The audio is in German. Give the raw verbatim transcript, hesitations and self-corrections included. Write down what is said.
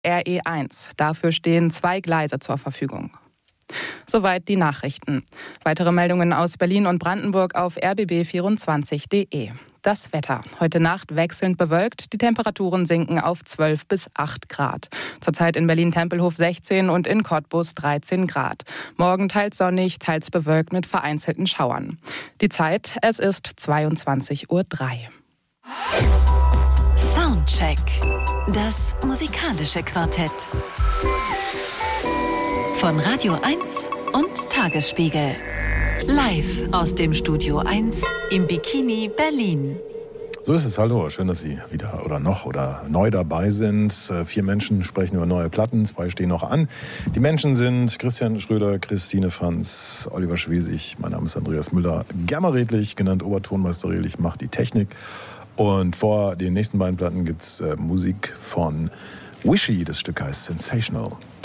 R E eins. Dafür stehen zwei Gleise zur Verfügung. Soweit die Nachrichten. Weitere Meldungen aus Berlin und Brandenburg auf r b b vierundzwanzig punkt d e. Das Wetter. Heute Nacht wechselnd bewölkt. Die Temperaturen sinken auf zwölf bis acht Grad. Zurzeit in Berlin-Tempelhof sechzehn und in Cottbus dreizehn Grad. Morgen teils sonnig, teils bewölkt mit vereinzelten Schauern. Die Zeit, es ist zweiundzwanzig Uhr drei. Soundcheck. Das musikalische Quartett. Von Radio eins und Tagesspiegel. Live aus dem Studio eins im Bikini Berlin. So ist es, hallo. Schön, dass Sie wieder oder noch oder neu dabei sind. Vier Menschen sprechen über neue Platten, zwei stehen noch an. Die Menschen sind Christian Schröder, Christine Franz, Oliver Schwesig. Mein Name ist Andreas Müller, Germer Redlich, genannt Obertonmeister Redlich, macht die Technik. Und vor den nächsten beiden Platten gibt es äh, Musik von Wishy. Das Stück heißt Sensational.